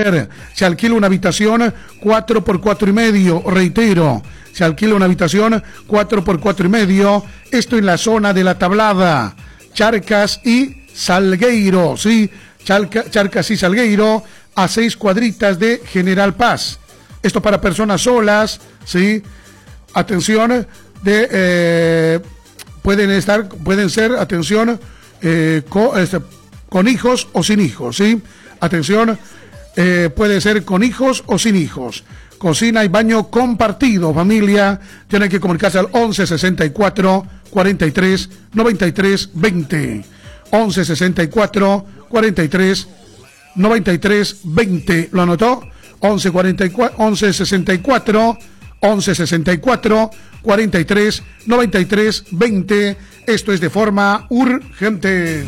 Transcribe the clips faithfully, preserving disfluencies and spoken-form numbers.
Taller. Se alquila una habitación cuatro por cuatro y medio, reitero, se alquila una habitación cuatro por cuatro y medio, esto en la zona de La Tablada, Charcas y Salgueiro, ¿sí? Charca, Charcas y Salgueiro, a seis cuadritas de General Paz. Esto para personas solas, ¿sí? Atención, de, eh, pueden estar, pueden ser, atención, eh, con, este, con hijos o sin hijos, ¿sí? Atención, eh, puede ser con hijos o sin hijos. Cocina y baño compartido, familia. Tienen que comunicarse al once sesenta y cuatro cuarenta y tres noventa y tres veinte. once sesenta y cuatro cuarenta y tres noventa y tres veinte. ¿Lo anotó? once cuarenta y cuatro, once sesenta y cuatro, once sesenta y cuatro, cuarenta y tres, noventa y tres, veinte. Esto es de forma urgente.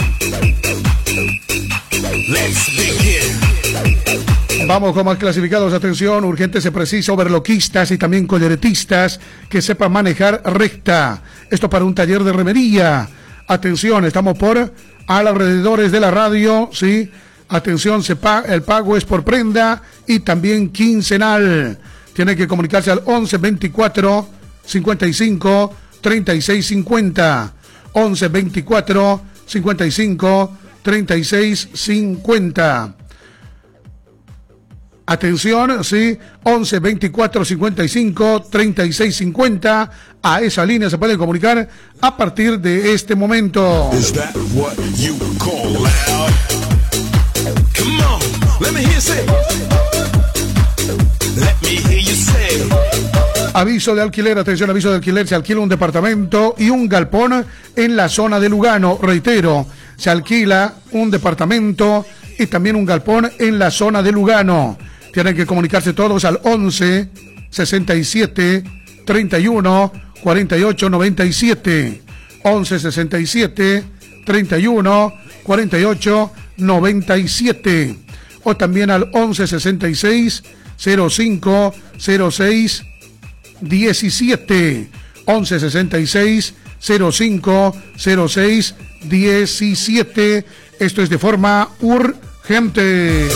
Vamos con más clasificados. Atención, urgente se precisa overloquistas y también colleretistas que sepan manejar recta. Esto para un taller de remería. Atención, estamos por alrededores de la radio, ¿sí? Atención, se paga, el pago es por prenda y también quincenal. Tiene que comunicarse al once veinticuatro cincuenta y cinco treinta y seis cincuenta. once veinticuatro cincuenta y cinco treinta y seis cincuenta. Atención, sí, once veinticuatro cincuenta y cinco treinta y seis cincuenta. A esa línea se pueden comunicar a partir de este momento. Is that what you call loud? Come on, let me hear you say. Let me hear you say. Aviso de alquiler, atención, aviso de alquiler. Se alquila un departamento y un galpón en la zona de Lugano. Reitero, se alquila un departamento y también un galpón en la zona de Lugano. Tienen que comunicarse todos al once sesenta y siete treinta y uno cuarenta y ocho noventa y siete. once sesenta y siete treinta y uno cuarenta y ocho noventa y siete. O también al once sesenta y seis cero cinco cero seis diecisiete. once sesenta y seis cero cinco cero seis diecisiete. Esto es de forma urgente.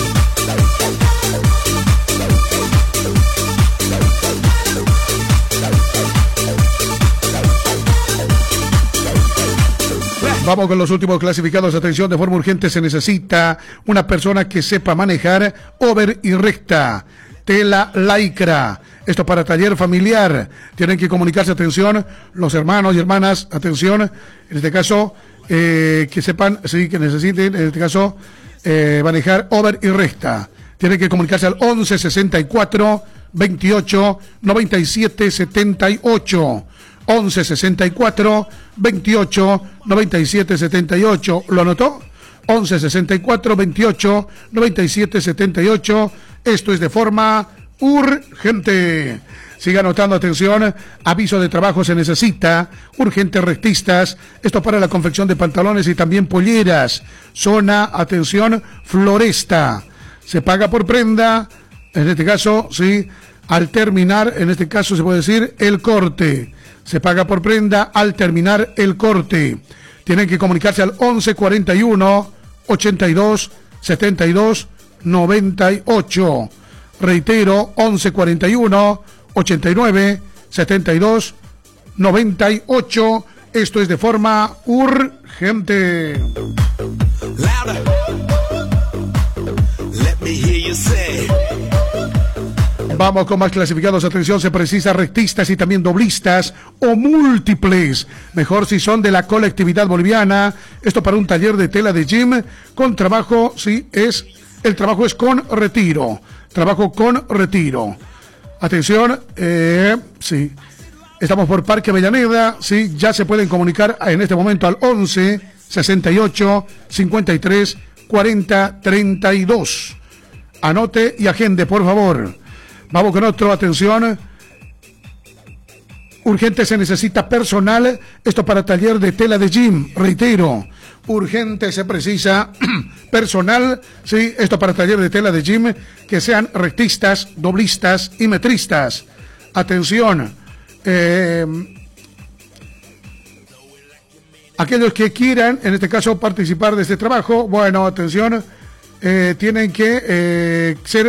Vamos con los últimos clasificados. Atención, de forma urgente se necesita una persona que sepa manejar over y recta. Tela Lycra. Esto para taller familiar. Tienen que comunicarse, atención, los hermanos y hermanas, atención, en este caso, eh, que sepan, sí, que necesiten, en este caso, eh, manejar over y recta. Tienen que comunicarse al once sesenta y cuatro veintiocho noventa y siete setenta y ocho. once sesenta y cuatro veintiocho noventa y siete setenta y ocho. ¿Lo anotó? once sesenta y cuatro veintiocho noventa y siete setenta y ocho. Esto es de forma urgente. Siga anotando, atención. Aviso de trabajo se necesita. Urgentes rectistas. Esto para la confección de pantalones y también polleras. Zona, atención, Floresta. Se paga por prenda. En este caso, sí. Al terminar, en este caso se puede decir el corte. Se paga por prenda al terminar el corte. Tienen que comunicarse al once cuarenta y uno ochenta y dos setenta y dos noventa y ocho. Reitero, once cuarenta y uno ochenta y nueve setenta y dos noventa y ocho. Esto es de forma urgente. Louder. Let me hear you say. Vamos con más clasificados. Atención, se precisa rectistas y también doblistas o múltiples. Mejor si son de la colectividad boliviana. Esto para un taller de tela de gym con trabajo, sí, es, el trabajo es con retiro. Trabajo con retiro. Atención, eh, sí. Estamos por Parque Avellaneda, sí, ya se pueden comunicar en este momento al once sesenta y ocho cincuenta y tres cuarenta treinta y dos. Anote y agende, por favor. Vamos con otro, atención. Urgente se necesita personal. Esto para taller de tela de gym. Reitero, urgente se precisa personal. Sí, esto para taller de tela de gym que sean rectistas, doblistas y metristas. Atención. Eh, aquellos que quieran, en este caso, participar de este trabajo, bueno, atención, eh, tienen que eh, ser